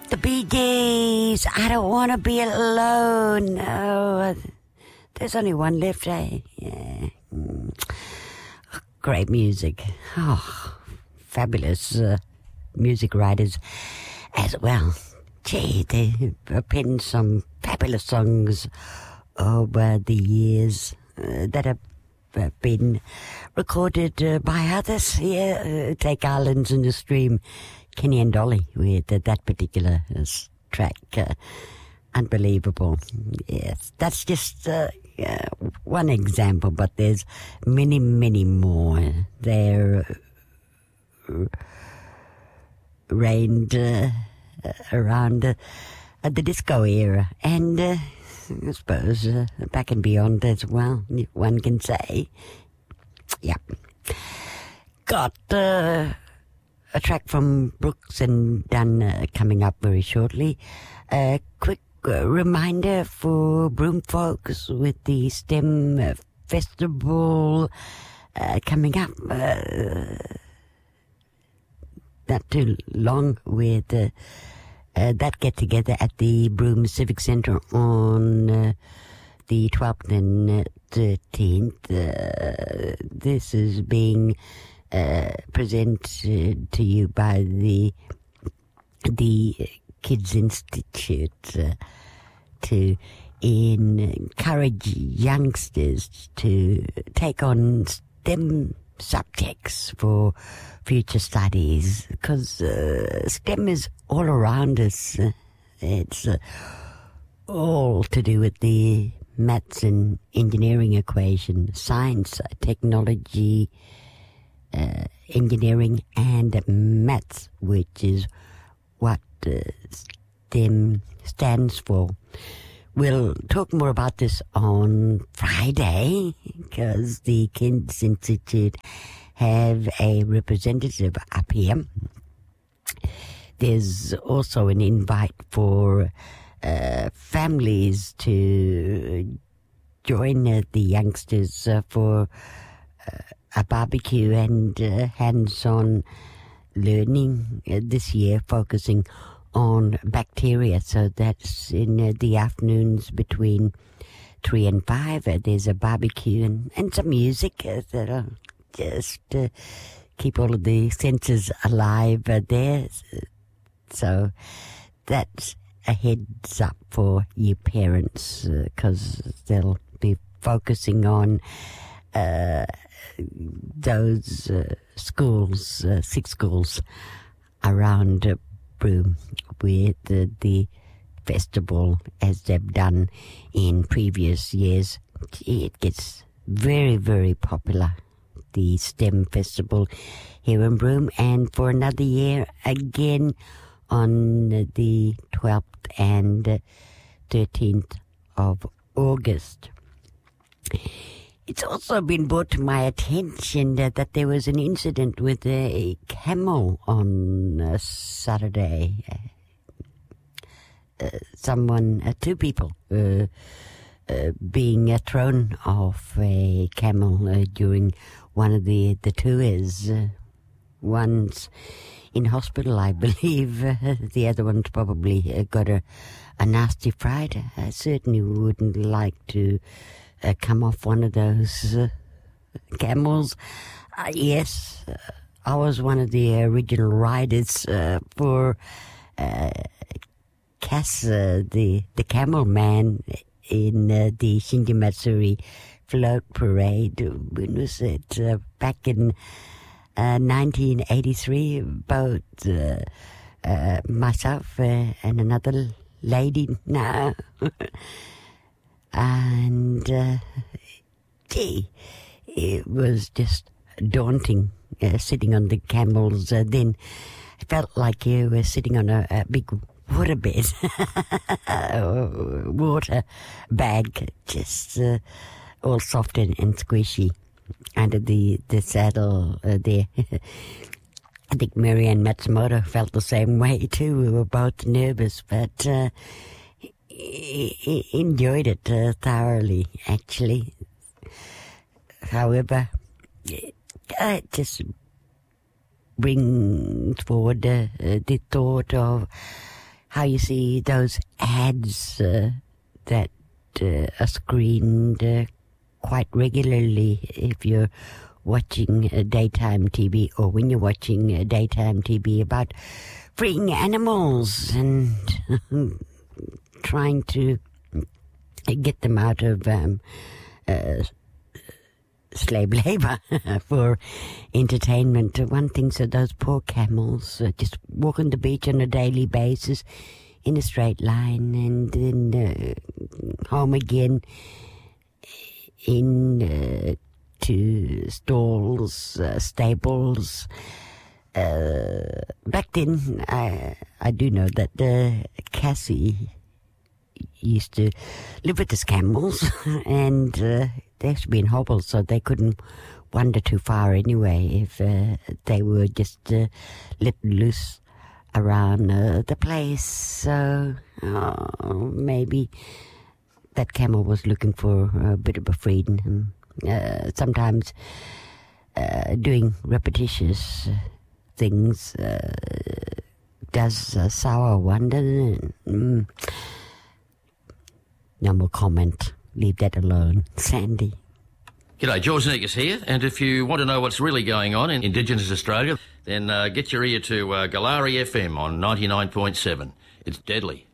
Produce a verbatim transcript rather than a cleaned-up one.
The Bee Gees, I Don't Want to Be Alone. No, there's only one left, eh? Yeah. Mm. Great music. Oh, fabulous uh, music writers as well. Gee, they penned some fabulous songs over the years uh, that have uh, been recorded uh, by others. Yeah, uh, take Islands in the Stream. Kenny and Dolly with uh, that particular uh, track. Uh, unbelievable. Yes, that's just uh, uh, one example, but there's many, many more. They're uh, reigned uh, around uh, the disco era, and uh, I suppose uh, back and beyond as well, one can say. Yeah. Got... Uh, A track from Brooks and Dunn uh, coming up very shortly. A uh, quick uh, reminder for Broome folks with the STEM uh, Festival uh, coming up. Uh, not too long with uh, uh, that get-together at the Broome Civic Centre on uh, the twelfth and thirteenth. Uh, this is being... Uh, presented to you by the the Kids Institute uh, to encourage youngsters to take on STEM subjects for future studies, because uh, STEM is all around us. It's uh, all to do with the maths and engineering equation, science, technology, Uh, engineering and maths, which is what uh, STEM stands for. We'll talk more about this on Friday, because the Kids Institute have a representative up here. There's also an invite for uh, families to join uh, the youngsters uh, for uh, a barbecue and uh, hands-on learning uh, this year, focusing on bacteria. So that's in uh, the afternoons between three and five. Uh, there's a barbecue and, and some music uh, that'll just uh, keep all of the senses alive uh, there. So that's a heads up for you parents, because uh, they'll be focusing on uh, those uh, schools, uh, six schools around uh, Broome, with uh, the festival as they've done in previous years. It gets very, very popular, the STEM festival here in Broome, and for another year again on the twelfth and thirteenth of August. It's also been brought to my attention that, that there was an incident with a camel on uh, Saturday. Uh, someone, uh, two people, uh, uh, being uh, thrown off a camel uh, during one of the, the tours. Uh, one's in hospital, I believe. Uh, the other one's probably uh, got a, a nasty fright. I certainly wouldn't like to Uh, come off one of those uh, camels. Uh, yes, uh, I was one of the original riders uh, for uh, Cass, uh, the the camel man, in uh, the Shinji Matsuri float parade. When was it? Uh, back in uh, nineteen eighty-three. Both uh, uh, myself uh, and another lady now. And, uh, gee, it was just daunting uh, sitting on the camels. Uh, then I felt like you were sitting on a, a big waterbed, water bag, just uh, all soft and, and squishy under the, the saddle uh, there. I think Marianne Matsumoto felt the same way too. We were both nervous, but uh, enjoyed it uh, thoroughly, actually. However, it just brings forward uh, the thought of how you see those ads uh, that uh, are screened uh, quite regularly if you're watching uh, daytime T V, or when you're watching uh, daytime T V, about freeing animals and trying to get them out of um, uh, slave labor for entertainment. One thinks of those poor camels uh, just walk on the beach on a daily basis in a straight line and then uh, home again in uh, to stalls, uh, stables. Uh, back then, I, I do know that uh, Cassie used to live with his camels, and uh, they used to be in hobbles, so they couldn't wander too far anyway if uh, they were just uh, let loose around uh, the place. So oh, maybe that camel was looking for a bit of a freedom. Uh, sometimes uh, doing repetitious things uh, does uh, sour one, doesn't it? Mm. No more comment. Leave that alone. Sandy. G'day, George Negus here, and if you want to know what's really going on in Indigenous Australia, then uh, get your ear to uh, Galari F M on ninety-nine point seven. It's deadly.